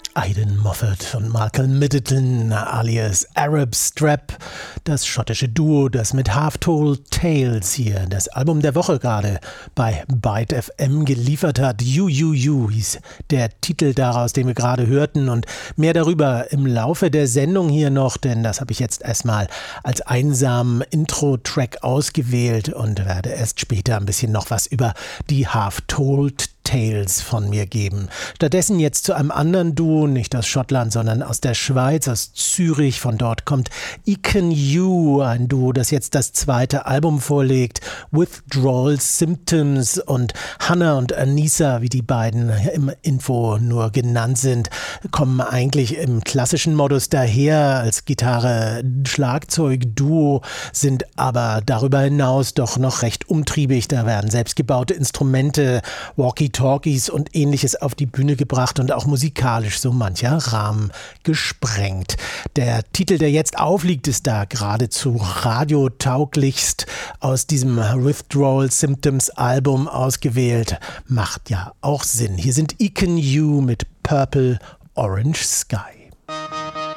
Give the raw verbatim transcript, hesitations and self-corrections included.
Aidan Moffat und Malcolm Middleton alias Arab Strap, das schottische Duo, das mit Half-Told Tales hier das Album der Woche gerade bei Byte F M geliefert hat. You, You, You hieß der Titel daraus, den wir gerade hörten, und mehr darüber im Laufe der Sendung hier noch, denn das habe ich jetzt erstmal als einsamen Intro-Track ausgewählt und werde erst später ein bisschen noch was über die Half-Told Tales von mir geben. Stattdessen jetzt zu einem anderen Duo, nicht aus Schottland, sondern aus der Schweiz, aus Zürich. Von dort kommt Icon You, ein Duo, das jetzt das zweite Album vorlegt. Withdrawal Symptoms und Hannah und Anissa, wie die beiden im Info nur genannt sind, kommen eigentlich im klassischen Modus daher als Gitarre-Schlagzeug-Duo, sind aber darüber hinaus doch noch recht umtriebig. Da werden selbstgebaute Instrumente, Walkie Talkies und ähnliches auf die Bühne gebracht und auch musikalisch so mancher Rahmen gesprengt. Der Titel, der jetzt aufliegt, ist da geradezu radiotauglichst aus diesem Withdrawal Symptoms Album ausgewählt. Macht ja auch Sinn. Hier sind Icon You mit Purple Orange Sky.